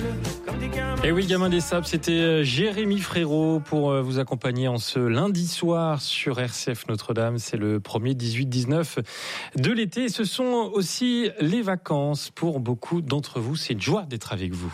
Et oui, Gamin des Sables, c'était Jérémy Frérot pour vous accompagner en ce lundi soir sur RCF Notre-Dame. C'est le 1er 18-19 de l'été. Et ce sont aussi les vacances pour beaucoup d'entre vous. C'est une joie d'être avec vous.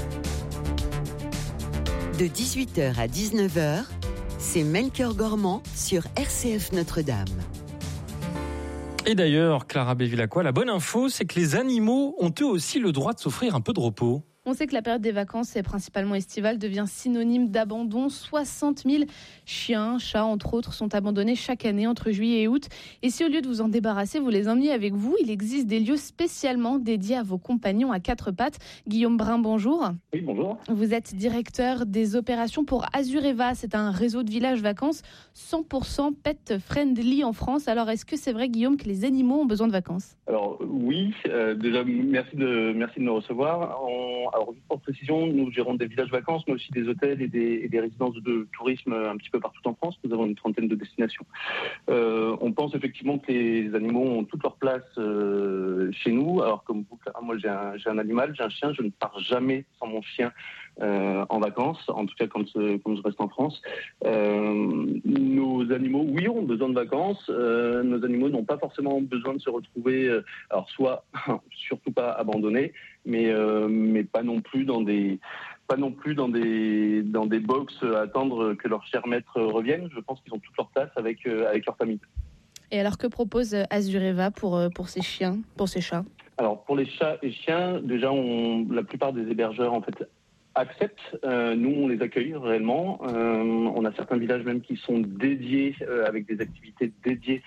De 18h à 19h, c'est Melchior Gormand sur RCF Notre-Dame. Et d'ailleurs, Clara Bévilacqua, la bonne info, c'est que les animaux ont eux aussi le droit de s'offrir un peu de repos. On sait que la période des vacances, et principalement estivale, devient synonyme d'abandon. 60 000 chiens, chats, entre autres, sont abandonnés chaque année entre juillet et août. Et si au lieu de vous en débarrasser, vous les emmeniez avec vous, il existe des lieux spécialement dédiés à vos compagnons à quatre pattes. Guillaume Brun, bonjour. Oui, bonjour. Vous êtes directeur des opérations pour Azureva. C'est un réseau de villages vacances 100% pet friendly en France. Alors, est-ce que c'est vrai, Guillaume, que les animaux ont besoin de vacances ? Alors oui, déjà merci de nous recevoir. Alors juste pour précision, nous gérons des villages vacances, mais aussi des hôtels et des résidences de tourisme un petit peu partout en France. Nous avons une trentaine de destinations. On pense effectivement que les animaux ont toute leur place chez nous. Alors comme vous, moi j'ai un animal, j'ai un chien, je ne pars jamais sans mon chien en vacances, en tout cas quand je reste en France. Nos animaux, oui, ont besoin de vacances. Nos animaux n'ont pas forcément besoin de se retrouver, alors soit surtout pas abandonnés, mais pas non plus dans des box à attendre que leur cher maître revienne. Je pense qu'ils ont toute leur place avec leur famille. Et alors que propose Azureva pour ces chiens, pour ces chats ? Alors pour les chats et chiens, déjà la plupart des hébergeurs en fait acceptent. Nous, on les accueille réellement. On a certains villages même qui sont dédiés, avec des activités dédiées,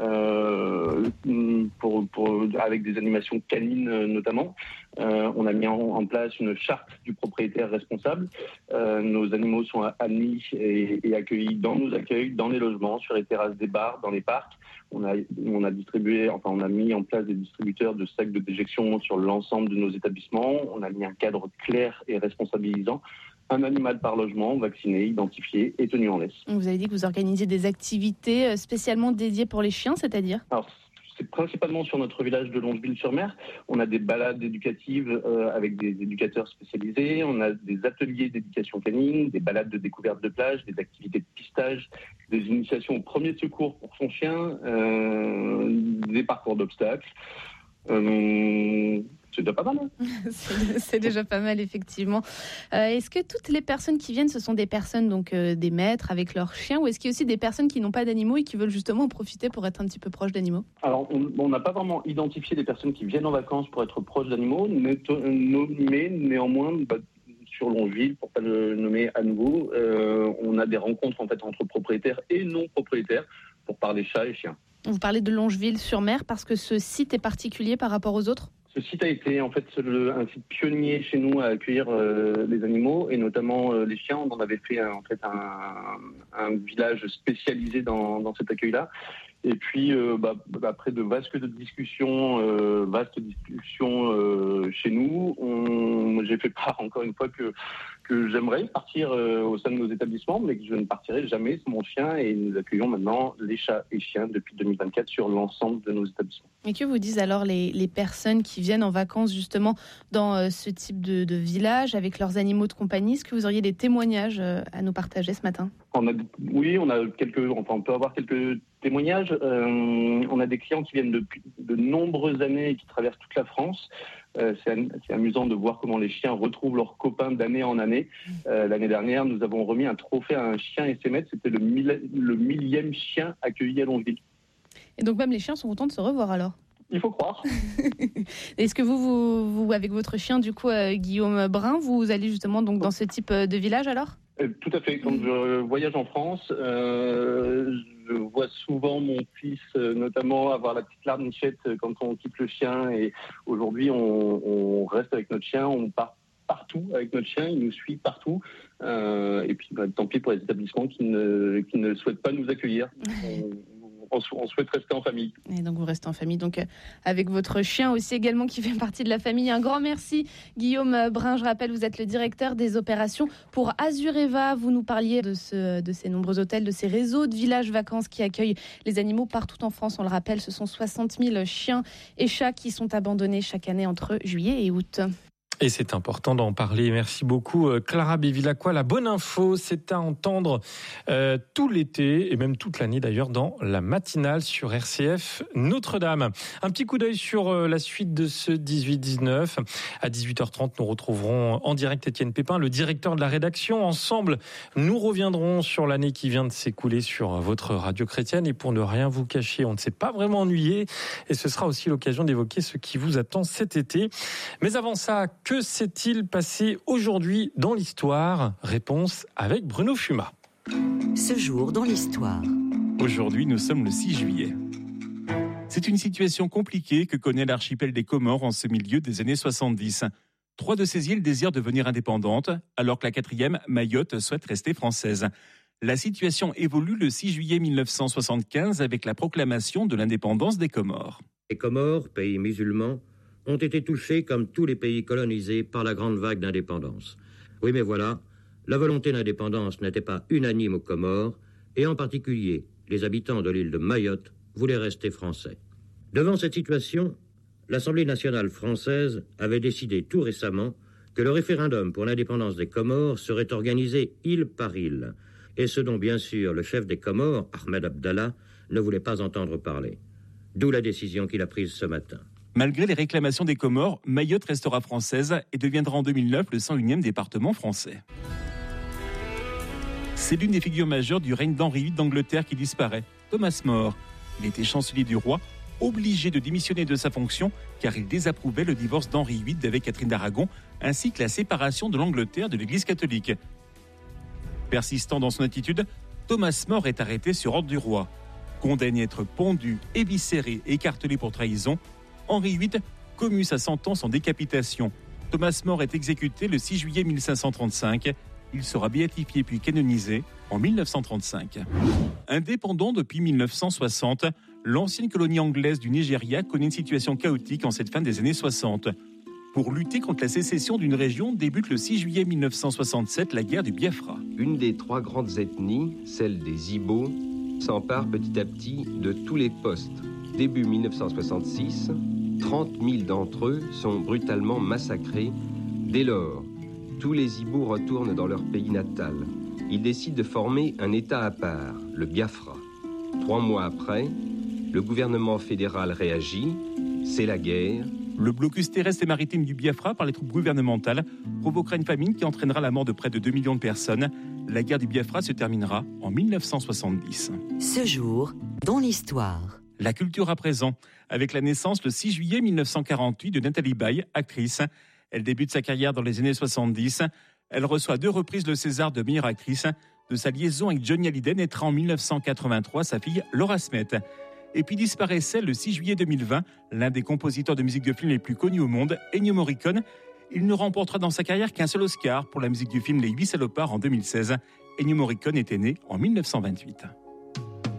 avec des animations canines notamment. On a mis en place une charte du propriétaire responsable. Nos animaux sont admis et accueillis dans nos accueils, dans les logements, sur les terrasses des bars, dans les parcs. On a mis en place des distributeurs de sacs de déjection sur l'ensemble de nos établissements. On a mis un cadre clair et responsabilisant. Un animal par logement, vacciné, identifié et tenu en laisse. Vous avez dit que vous organisez des activités spécialement dédiées pour les chiens, c'est-à-dire ? Alors, c'est principalement sur notre village de Longeville-sur-Mer. On a des balades éducatives avec des éducateurs spécialisés. On a des ateliers d'éducation canine, des balades de découverte de plage, des activités de pistage, des initiations au premier secours pour son chien, des parcours d'obstacles. C'est déjà pas mal. Hein. C'est déjà pas mal, effectivement. Est-ce que toutes les personnes qui viennent, ce sont des personnes, donc des maîtres avec leurs chiens, ou est-ce qu'il y a aussi des personnes qui n'ont pas d'animaux et qui veulent justement en profiter pour être un petit peu proches d'animaux ? Alors, on n'a pas vraiment identifié des personnes qui viennent en vacances pour être proches d'animaux, mais néanmoins, sur Longeville, pour pas le nommer à nouveau, on a des rencontres en fait entre propriétaires et non propriétaires pour parler chats et chiens. Vous parlez de Longeville-sur-Mer parce que ce site est particulier par rapport aux autres ? Ce site a été en fait un site pionnier chez nous à accueillir les animaux et notamment les chiens. On en avait fait un village spécialisé dans cet accueil-là. Et puis après de vastes discussions chez nous, j'ai fait part encore une fois que j'aimerais partir au sein de nos établissements, mais que je ne partirai jamais sans mon chien. Et nous accueillons maintenant les chats et chiens depuis 2024 sur l'ensemble de nos établissements. Et que vous disent alors les personnes qui viennent en vacances justement dans ce type de village avec leurs animaux de compagnie ? Est-ce que vous auriez des témoignages à nous partager ce matin ? On peut avoir quelques témoignages. On a des clients qui viennent depuis de nombreuses années et qui traversent toute la France. C'est amusant de voir comment les chiens retrouvent leurs copains d'année en année. L'année dernière, nous avons remis un trophée à un chien et ses maîtres. C'était le 1000e chien accueilli à Longeville. Et donc même les chiens sont contents de se revoir alors ? Il faut croire. Est-ce que vous avec votre chien, du coup, Guillaume Brun, vous allez justement donc dans ce type de village alors ? Tout à fait. Quand je voyage en France, je vois souvent mon fils, notamment, avoir la petite larmichette quand on quitte le chien. Et aujourd'hui, on reste avec notre chien, on part partout avec notre chien, il nous suit partout. Et puis, tant pis pour les établissements qui ne souhaitent pas nous accueillir. On souhaite rester en famille. Et donc vous restez en famille, donc avec votre chien aussi également qui fait partie de la famille. Un grand merci Guillaume Brun. Je rappelle, vous êtes le directeur des opérations pour Azureva. Vous nous parliez de ces nombreux hôtels, de ces réseaux de villages vacances qui accueillent les animaux partout en France. On le rappelle, ce sont 60 000 chiens et chats qui sont abandonnés chaque année entre juillet et août. Et c'est important d'en parler. Merci beaucoup Clara Bevilacqua. La bonne info, c'est à entendre tout l'été et même toute l'année d'ailleurs dans la matinale sur RCF Notre-Dame. Un petit coup d'œil sur la suite de ce 18-19. À 18h30, nous retrouverons en direct Étienne Pépin, le directeur de la rédaction. Ensemble, nous reviendrons sur l'année qui vient de s'écouler sur votre radio chrétienne. Et pour ne rien vous cacher, on ne s'est pas vraiment ennuyé. Et ce sera aussi l'occasion d'évoquer ce qui vous attend cet été. Mais avant ça, que s'est-il passé aujourd'hui dans l'histoire ? Réponse avec Bruno Fuma. Ce jour dans l'histoire. Aujourd'hui, nous sommes le 6 juillet. C'est une situation compliquée que connaît l'archipel des Comores en ce milieu des années 70. 3 de ces îles désirent devenir indépendantes, alors que la 4e, Mayotte, souhaite rester française. La situation évolue le 6 juillet 1975 avec la proclamation de l'indépendance des Comores. Les Comores, pays musulmans, ont été touchés, comme tous les pays colonisés, par la grande vague d'indépendance. Oui, mais voilà, la volonté d'indépendance n'était pas unanime aux Comores, et en particulier, les habitants de l'île de Mayotte voulaient rester français. Devant cette situation, l'Assemblée nationale française avait décidé tout récemment que le référendum pour l'indépendance des Comores serait organisé île par île, et ce dont bien sûr le chef des Comores, Ahmed Abdallah, ne voulait pas entendre parler. D'où la décision qu'il a prise ce matin. Malgré les réclamations des Comores, Mayotte restera française et deviendra en 2009 le 101e département français. C'est l'une des figures majeures du règne d'Henri VIII d'Angleterre qui disparaît, Thomas More. Il était chancelier du roi, obligé de démissionner de sa fonction car il désapprouvait le divorce d'Henri VIII avec Catherine d'Aragon ainsi que la séparation de l'Angleterre de l'Église catholique. Persistant dans son attitude, Thomas More est arrêté sur ordre du roi. Condamné à être pendu, éviscéré et écartelé pour trahison, Henri VIII commue sa sentence en décapitation. Thomas More est exécuté le 6 juillet 1535. Il sera béatifié puis canonisé en 1935. Indépendant depuis 1960, l'ancienne colonie anglaise du Nigeria connaît une situation chaotique en cette fin des années 60. Pour lutter contre la sécession d'une région, débute le 6 juillet 1967 la guerre du Biafra. Une des 3 grandes ethnies, celle des Igbo, s'empare petit à petit de tous les postes. Début 1966, 30 000 d'entre eux sont brutalement massacrés. Dès lors, tous les Igbo retournent dans leur pays natal. Ils décident de former un État à part, le Biafra. 3 mois après, le gouvernement fédéral réagit, c'est la guerre. Le blocus terrestre et maritime du Biafra par les troupes gouvernementales provoquera une famine qui entraînera la mort de près de 2 millions de personnes. La guerre du Biafra se terminera en 1970. Ce jour dans l'histoire. La culture à présent, avec la naissance le 6 juillet 1948 de Nathalie Baye, actrice. Elle débute sa carrière dans les années 70. Elle reçoit 2 reprises le César de meilleure actrice. De sa liaison avec Johnny Hallyday naîtra en 1983 sa fille Laura Smet. Et puis disparaissait le 6 juillet 2020 l'un des compositeurs de musique de film les plus connus au monde, Ennio Morricone. Il ne remportera dans sa carrière qu'un seul Oscar pour la musique du film Les 8 salopards en 2016. Ennio Morricone était né en 1928.